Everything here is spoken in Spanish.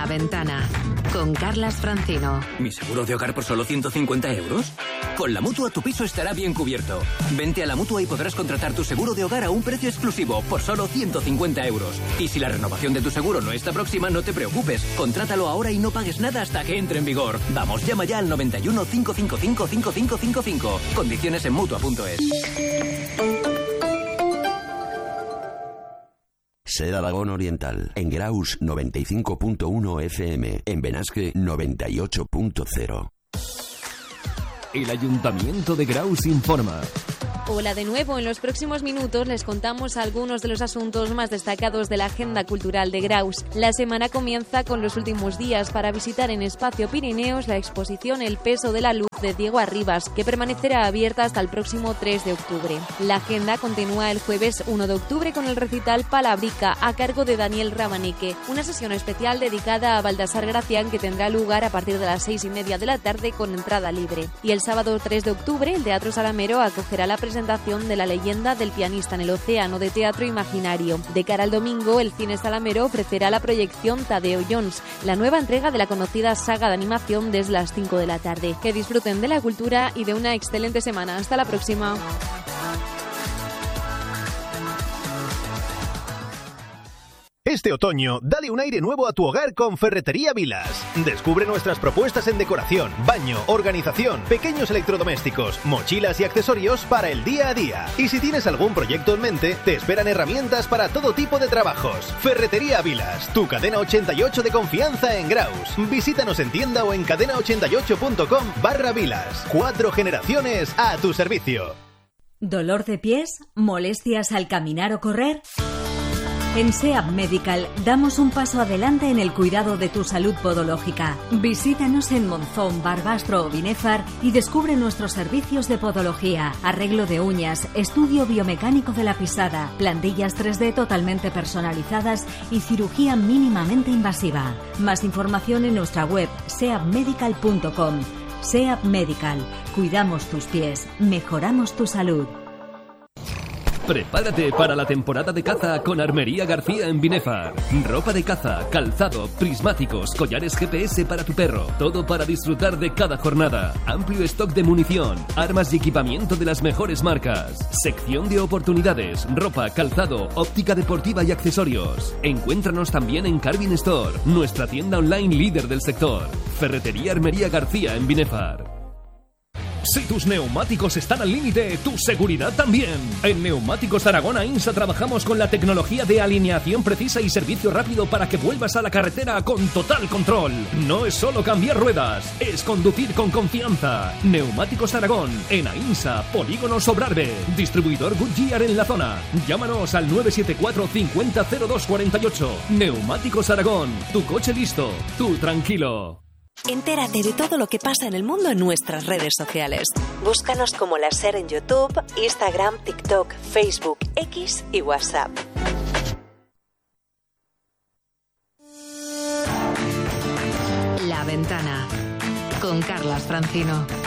La Ventana, con Carlas Francino. ¿Mi seguro de hogar por solo 150 euros? Con la Mutua tu piso estará bien cubierto. Vente a la Mutua y podrás contratar tu seguro de hogar a un precio exclusivo por solo 150 euros. Y si la renovación de tu seguro no está próxima, no te preocupes. Contrátalo ahora y no pagues nada hasta que entre en vigor. Vamos, llama ya al 91 555 5555. Condiciones en Mutua.es. Ser Aragón Oriental, en Graus 95.1 FM, en Benasque 98.0. El Ayuntamiento de Graus informa. Hola de nuevo, en los próximos minutos les contamos algunos de los asuntos más destacados de la agenda cultural de Graus. La semana comienza con los últimos días para visitar en Espacio Pirineos la exposición El peso de la luz de Diego Arribas, que permanecerá abierta hasta el próximo 3 de octubre. La agenda continúa el jueves 1 de octubre con el recital Palabrica a cargo de Daniel Rabaneque, una sesión especial dedicada a Baltasar Gracián que tendrá lugar a partir de las 6:30 de la tarde con entrada libre. Y el sábado 3 de octubre el Teatro Salamero acogerá la presentación de La leyenda del pianista en el océano de Teatro Imaginario. De cara al domingo, el Cine Salamero ofrecerá la proyección Tadeo Jones, la nueva entrega de la conocida saga de animación desde las 5 de la tarde. Que disfruten de la cultura y de una excelente semana. Hasta la próxima. Este otoño, dale un aire nuevo a tu hogar con Ferretería Vilas. Descubre nuestras propuestas en decoración, baño, organización, pequeños electrodomésticos, mochilas y accesorios para el día a día. Y si tienes algún proyecto en mente, te esperan herramientas para todo tipo de trabajos. Ferretería Vilas, tu cadena 88 de confianza en Graus. Visítanos en tienda o en cadena88.com/Vilas. 4 generaciones a tu servicio. ¿Dolor de pies? ¿Molestias al caminar o correr? En SEAP Medical damos un paso adelante en el cuidado de tu salud podológica. Visítanos en Monzón, Barbastro o Binefar y descubre nuestros servicios de podología, arreglo de uñas, estudio biomecánico de la pisada, plantillas 3D totalmente personalizadas y cirugía mínimamente invasiva. Más información en nuestra web seapmedical.com. SEAP Medical. Cuidamos tus pies, mejoramos tu salud. Prepárate para la temporada de caza con Armería García en Binefar. Ropa de caza, calzado, prismáticos, collares GPS para tu perro. Todo para disfrutar de cada jornada. Amplio stock de munición, armas y equipamiento de las mejores marcas. Sección de oportunidades, ropa, calzado, óptica deportiva y accesorios. Encuéntranos también en Carvin Store, nuestra tienda online líder del sector. Ferretería Armería García en Binefar. Si tus neumáticos están al límite, tu seguridad también. En Neumáticos Aragón Ainsa trabajamos con la tecnología de alineación precisa y servicio rápido para que vuelvas a la carretera con total control. No es solo cambiar ruedas, es conducir con confianza. Neumáticos Aragón, en Ainsa, Polígono Sobrarbe. Distribuidor Goodyear en la zona. Llámanos al 974 50 02 48. Neumáticos Aragón, tu coche listo, tú tranquilo. Entérate de todo lo que pasa en el mundo en nuestras redes sociales. Búscanos como La SER en YouTube, Instagram, TikTok, Facebook, X y WhatsApp. La Ventana, con Carlas Francino.